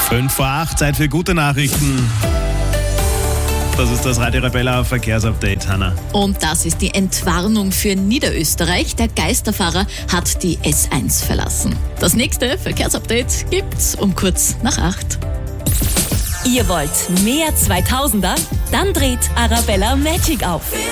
5:08, Zeit für gute Nachrichten. Das ist das Radio Arabella Verkehrsupdate, Hanna. Und das ist die Entwarnung für Niederösterreich. Der Geisterfahrer hat die S1 verlassen. Das nächste Verkehrsupdate gibt's um kurz nach 8. Ihr wollt mehr 2000er? Dann dreht Arabella Magic auf.